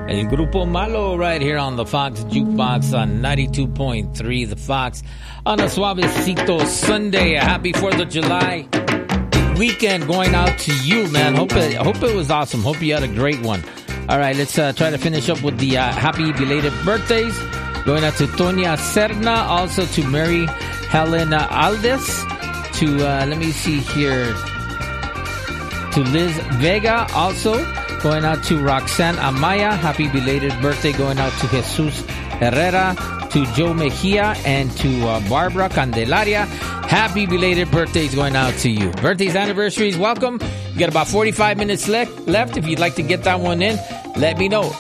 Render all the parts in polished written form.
El Grupo Malo right here on the Fox Jukebox on 92.3 The Fox on a Suavecito Sunday. A happy 4th of July weekend going out to you, man. Hope it was awesome. Hope you had a great one. All right, let's try to finish up with the happy belated birthdays. Going out to Tonya Serna, also to Mary Helen Aldes, to, let me see here, to Liz Vega also. Going out to Roxanne Amaya. Happy belated birthday going out to Jesus Herrera, to Joe Mejia, and to Barbara Candelaria. Happy belated birthdays going out to you. Birthdays, anniversaries, welcome. You got about 45 minutes left. If you'd like to get that one in, let me know.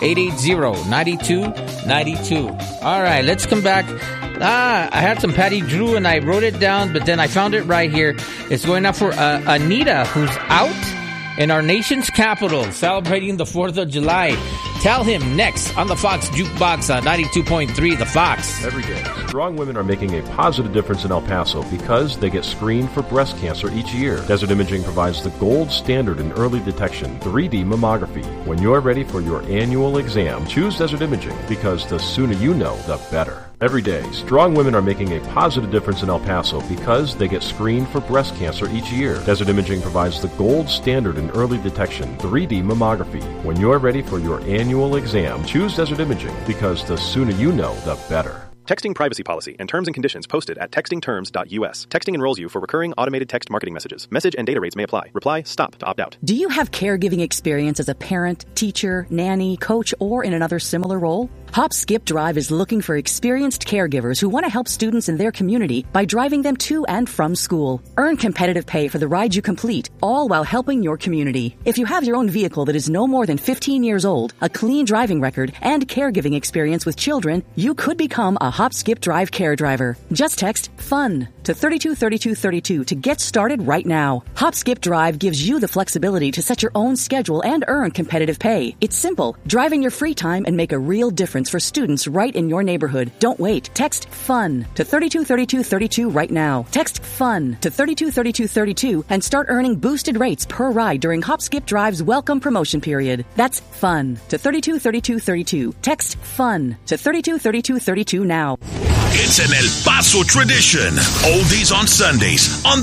880-9292. All right, let's come back. I had some Patty Drew, and I wrote it down, but then I found it right here. It's going out for Anita, who's out in our nation's capital, celebrating the 4th of July. Tell him next on the Fox Jukebox on 92.3 The Fox. Every day, strong women are making a positive difference in El Paso because they get screened for breast cancer each year. Desert Imaging provides the gold standard in early detection, 3D mammography. When you're ready for your annual exam, choose Desert Imaging because the sooner you know, the better. Every day, strong women are making a positive difference in El Paso because they get screened for breast cancer each year. Desert Imaging provides the gold standard in early detection, 3D mammography. When you're ready for your annual exam, choose Desert Imaging because the sooner you know, the better. Texting privacy policy and terms and conditions posted at textingterms.us. Texting enrolls you for recurring automated text marketing messages. Message and data rates may apply. Reply STOP to opt out. Do you have caregiving experience as a parent, teacher, nanny, coach, or in another similar role? Hop Skip Drive is looking for experienced caregivers who want to help students in their community by driving them to and from school. Earn competitive pay for the ride you complete, all while helping your community. If you have your own vehicle that is no more than 15 years old, a clean driving record, and caregiving experience with children, you could become a Hop Skip Drive care driver. Just text FUN to 323232 to get started right now. Hop Skip Drive gives you the flexibility to set your own schedule and earn competitive pay. It's simple. Drive in your free time and make a real difference for students right in your neighborhood. Don't wait. Text FUN to 323232 right now. Text FUN to 323232 and start earning boosted rates per ride during Hop Skip Drive's welcome promotion period. That's FUN to 323232. Text FUN to 323232 now. It's an El Paso tradition. Oldies on Sundays on